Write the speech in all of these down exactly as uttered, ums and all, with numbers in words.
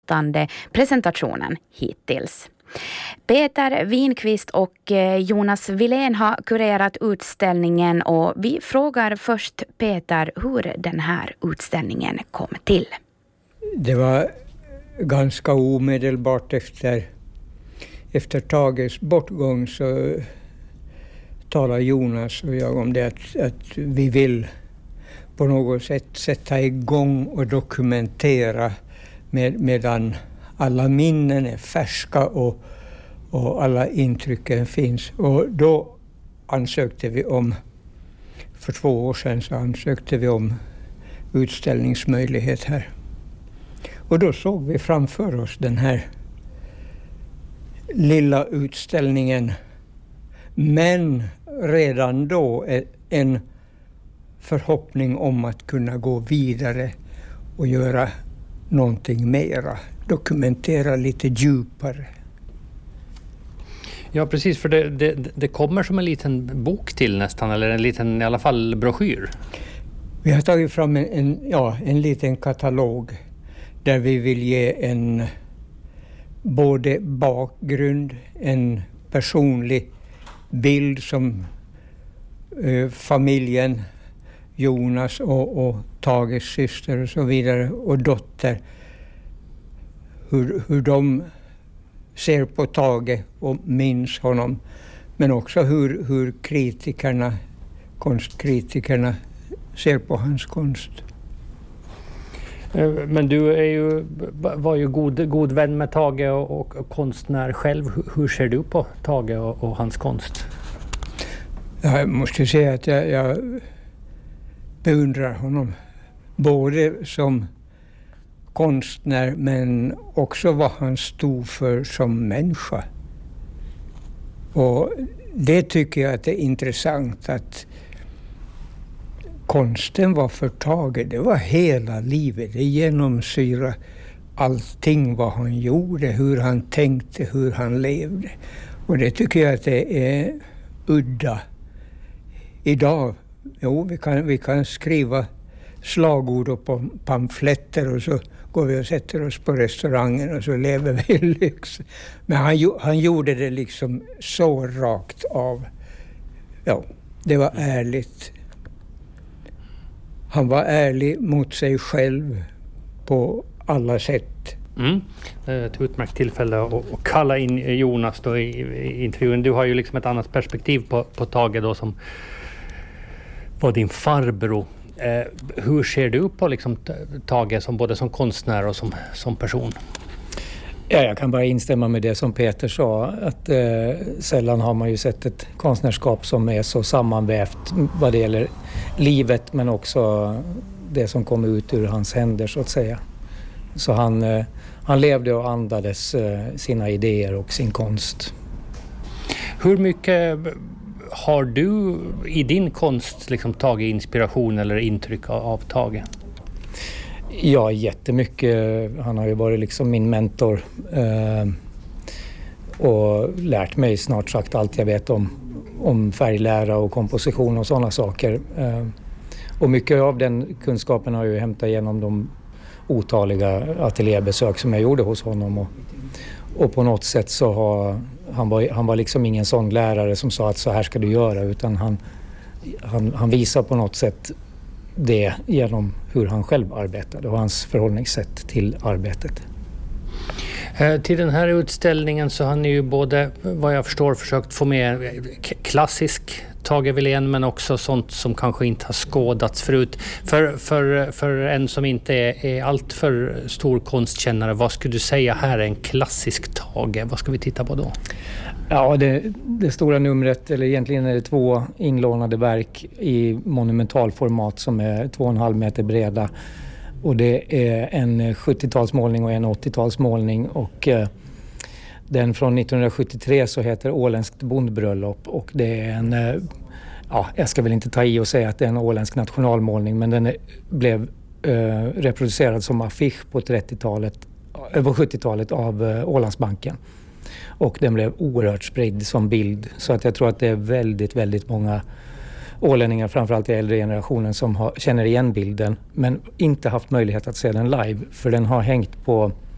omfattande presentationen hittills. Peter Winqvist och Jonas Wilén har kurerat utställningen och vi frågar först Peter hur den här utställningen kom till. Det var ganska omedelbart efter, efter Tages bortgång så talade Jonas och jag om det att, att vi vill på något sätt sätta igång och dokumentera med, medan alla minnen är färska och, och alla intrycken finns. Och då ansökte vi om, för två år sedan så ansökte vi om utställningsmöjlighet här. Och då såg vi framför oss den här lilla utställningen. Men redan då en förhoppning om att kunna gå vidare och göra någonting mera, dokumentera lite djupare. Ja, precis, för det, det, det kommer som en liten bok till nästan, eller en liten i alla fall broschyr. Vi har tagit fram en, en, ja, en liten katalog där vi vill ge en både bakgrund, en personlig bild som eh, familjen Jonas och, och Tages syster och så vidare och dotter, hur, hur de ser på Tage och minns honom, men också hur, hur kritikerna, konstkritikerna ser på hans konst. Men du är ju, var ju god, god vän med Tage och, och konstnär själv. Hur ser du på Tage och, och hans konst? Jag måste säga att jag, jag beundrar honom både som konstnär men också vad han stod för som människa. Och det tycker jag att det är intressant att konsten var för Tage. Det var hela livet. Det genomsyrar allting vad han gjorde, hur han tänkte, hur han levde. Och det tycker jag att det är udda. Idag, jo, vi kan, vi kan skriva slagord på pamfletter och så går vi och sätter oss på restaurangen och så lever vi i lyx. Men han, han gjorde det liksom så rakt av. Ja, det var ärligt. Han var ärlig mot sig själv på alla sätt. Mm. Det är ett utmärkt tillfälle att, att kalla in Jonas då i, i intervjun. Du har ju liksom ett annat perspektiv på, på Tage då som var din farbror. Eh, hur ser du på liksom Tage som både som konstnär och som, som person? Ja, jag kan bara instämma med det som Peter sa, att eh, sällan har man ju sett ett konstnärskap som är så sammanvävt vad det gäller livet men också det som kom ut ur hans händer så att säga. Så han, eh, han levde och andades eh, sina idéer och sin konst. Hur mycket har du i din konst liksom tagit inspiration eller intryck av, av Tage? Ja, jättemycket. Han har ju varit liksom min mentor eh, och lärt mig snart sagt allt jag vet om, om färglära och komposition och sådana saker. Eh, och mycket av den kunskapen har jag ju hämtat genom de otaliga ateljébesök som jag gjorde hos honom. Och, och på något sätt så har han var, han var liksom ingen sån lärare som sa att så här ska du göra, utan han, han, han visar på något sätt det genom hur han själv arbetade och hans förhållningssätt till arbetet. Eh, till den här utställningen så har ni ju både, vad jag förstår, försökt få med k- klassisk Tage Wilén men också sånt som kanske inte har skådats förut. För, för, för en som inte är, är allt för stor konstkännare, vad skulle du säga här är en klassisk Tage? Vad ska vi titta på då? Ja, det, det stora numret, eller egentligen är det två inlånade verk i monumentalformat som är två och en halv meter breda. Och det är en sjuttiotalsmålning och en åttiotalsmålning. Och eh, den från nittonhundrasjuttiotre så heter Åländskt bondbröllop. Och det är en, eh, ja, jag ska väl inte ta i och säga att det är en åländsk nationalmålning. Men den är, blev eh, reproducerad som affisch på trettiotalet, eh, på sjuttiotalet av eh, Ålandsbanken. Och den blev oerhört spridd som bild. Så att jag tror att det är väldigt, väldigt många ålänningar, framförallt i äldre generationen, som har, känner igen bilden. Men inte haft möjlighet att se den live. För den har hängt på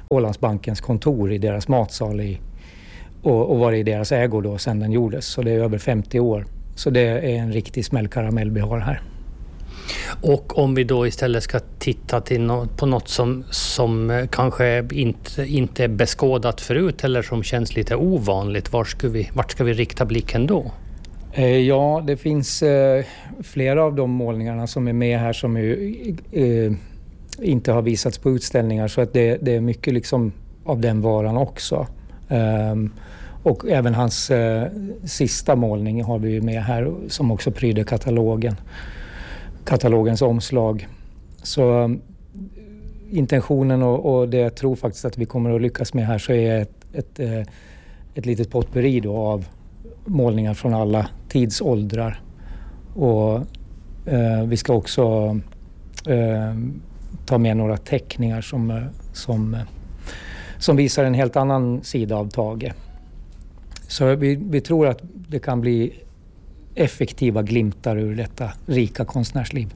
Ålandsbankens kontor i deras matsal i, och, och var i deras ägo då sedan den gjordes. Så det är över femtio år. Så det är en riktig smällkaramell vi har här. Och om vi då istället ska titta till no- på något som, som kanske inte, inte är beskådat förut eller som känns lite ovanligt, var ska vi, vart ska vi rikta blicken då? Eh, ja, det finns eh, flera av de målningarna som är med här som är, eh, inte har visats på utställningar, så att det, det är mycket liksom av den varan också. Um, och även hans eh, sista målning har vi ju med här som också pryder katalogen. katalogens omslag. Så um, intentionen och, och det jag tror faktiskt att vi kommer att lyckas med här, så är ett, ett, ett, ett litet potpurri då av målningar från alla tidsåldrar. Och eh, vi ska också eh, ta med några teckningar som, som, som visar en helt annan sida av Tage. Så vi, vi tror att det kan bli effektiva glimtar ur detta rika konstnärsliv.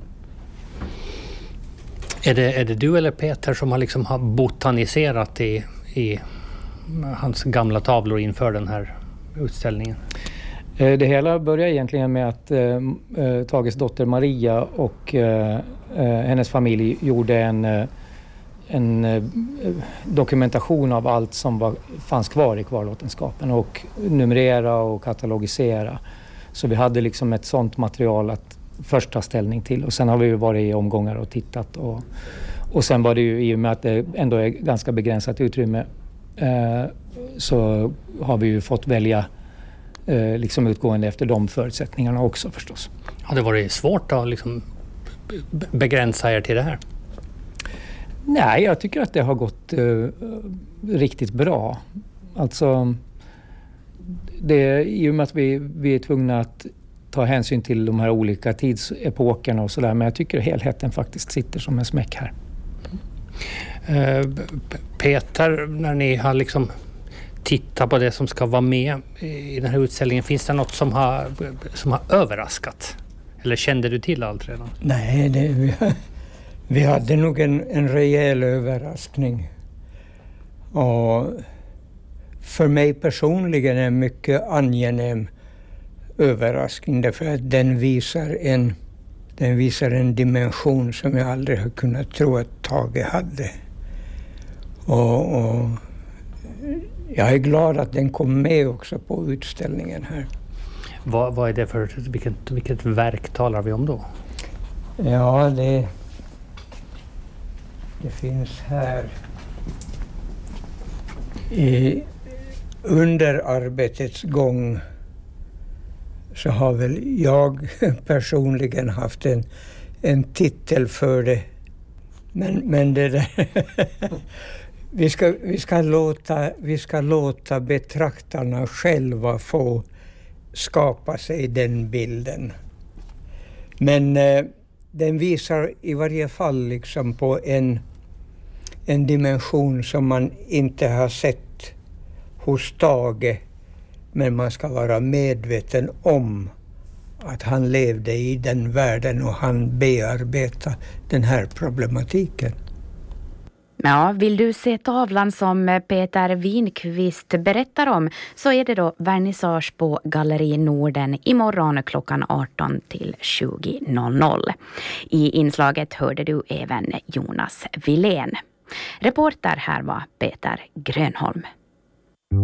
Är det, är det du eller Peter som har, liksom har botaniserat i, i hans gamla tavlor inför den här utställningen? Det hela börjar egentligen med att eh, Tages dotter Maria och eh, hennes familj gjorde en, en eh, dokumentation av allt som var, fanns kvar i kvarlåtenskapen och numrera och katalogisera. Så vi hade liksom ett sånt material att först ta ställning till, och sen har vi ju varit i omgångar och tittat, och, och sen var det ju i och med att det ändå är ganska begränsat utrymme eh, så har vi ju fått välja eh, liksom utgående efter de förutsättningarna också förstås. Har det varit svårt att liksom begränsa er till det här? Nej, jag tycker att det har gått eh, riktigt bra. Alltså det, i och med att vi, vi är tvungna att ta hänsyn till de här olika tidsepokerna och sådär, men jag tycker helheten faktiskt sitter som en smäck här. Uh, Peter, när ni har liksom tittat på det som ska vara med i den här utställningen, finns det något som har, som har överraskat? Eller kände du till allt redan? Nej, det, vi, vi hade nog en, en rejäl överraskning. Och för mig personligen en mycket angenäm överraskning, därför att den visar en, den visar en dimension som jag aldrig har kunnat tro att Tage hade. Och, och jag är glad att den kom med också på utställningen här. Vad, vad är det för, vilket, vilket verk talar vi om då? Ja, det, det finns här. I, under arbetets gång så har väl jag personligen haft en, en titel för det. Men, men det där vi, ska, vi, ska låta, vi ska låta betraktarna själva få skapa sig den bilden. Men eh, den visar i varje fall liksom på en, en dimension som man inte har sett hos Tage. Men man ska vara medveten om att han levde i den världen och han bearbetade den här problematiken. Ja, vill du se tavlan som Peter Winqvist berättar om, så är det då vernissage på Galleri Norden imorgon klockan arton till tjugo noll noll. I inslaget hörde du även Jonas Vilén. Reporter här var Peter Grönholm.